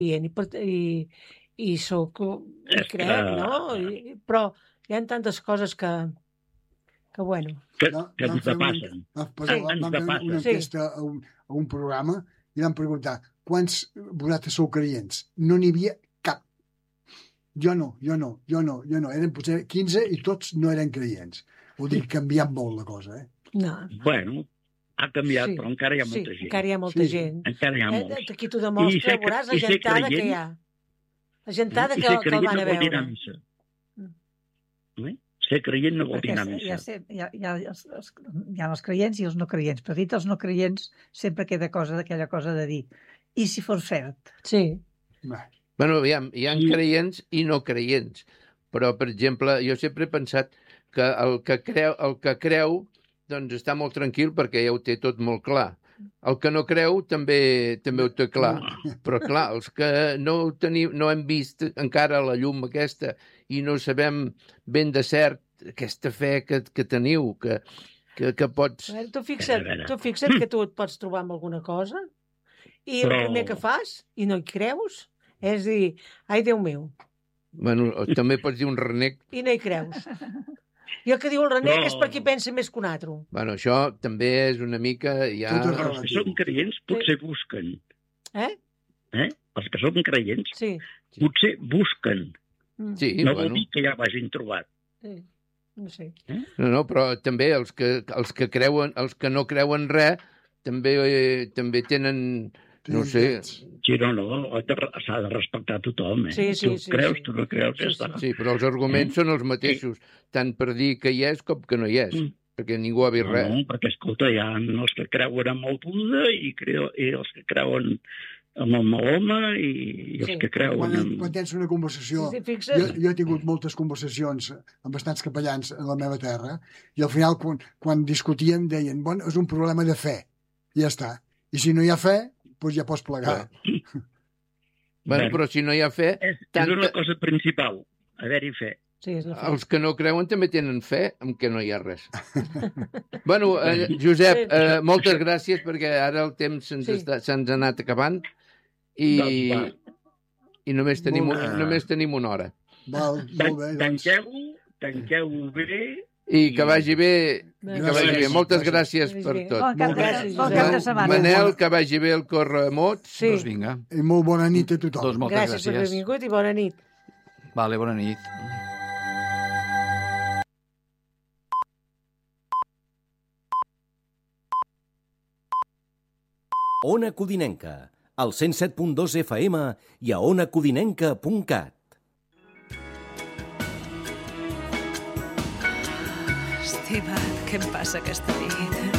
i soc... I crec, no? Però hi ha tantes coses que bueno... Que ens depassen. Vam fer una enquesta a un programa i vam preguntar quants vosaltres sou creients. No n'hi havia cap. Jo no. Eren potser 15 i tots no eren creients. Vull dir que ha canviat molt la cosa, No. Bueno, ha canviat, però encara hi ha molta gent. Encara hi ha molta gent. Encara hi ha molts. Aquí t'ho demostra, veuràs la gentada que hi ha. La gentada que el van a veure. Ser creient no vol dir anar a missa. Hi ha els creients i els no creients, però dit els no creients sempre queda aquella cosa de dir i si fos cert? Sí. Bueno, aviam, hi ha creients i no creients, però, per exemple, jo sempre he pensat que el que creu doncs està molt tranquil perquè ja ho té tot molt clar. El que no creu també ho té clar, però clar, els que no hem vist encara la llum aquesta i no sabem ben de cert aquesta fe que teniu, que pots... Tu fixa't que tu et pots trobar amb alguna cosa i el primer que fas i no hi creus és dir, ai, Déu meu. Bueno, també pots dir un renec. I no hi creus. I el que diu el renec és perquè pensa més que un altre. Bueno, això també és una mica... Els que són creients potser busquen. Els que són creients potser busquen. Sí, no vol dir que ja ho hagin trobat. No sé. No, però també els que no creuen res també tenen... No sé. Sí, s'ha de respectar tothom. Tu creus, tu no creus, ja està. Sí, però els arguments són els mateixos, tant per dir que hi és com que no hi és, perquè ningú ha vist res. No, perquè, escolta, hi ha els que creuen en el Buda i els que creuen en el Mahoma i els que creuen en... Quan tens una conversació... Jo he tingut moltes conversacions amb bastants capellans a la meva terra i al final, quan discutíem, deien, bueno, és un problema de fe. I ja està. I si no hi ha fe, doncs ja pots plegar. Bueno, però si no hi ha fe... És una cosa principal, haver-hi fe. Els que no creuen també tenen fe en què no hi ha res. Bueno, Josep, moltes gràcies perquè ara el temps se'ns ha anat acabant i només tenim una hora. Molt bé. Tanqueu-ho bé... I que vagi bé. Moltes gràcies per tot. Bon cap de setmana. Manel, que vagi bé el Corremots. Doncs vinga. I molt bona nit a tothom. Doncs moltes gràcies. Gràcies per haver vingut i bona nit. Vale, bona nit. Ona Codinenca, al 107.2 FM i a onacodinenca.cat. Estimat, què em passa aquesta nit?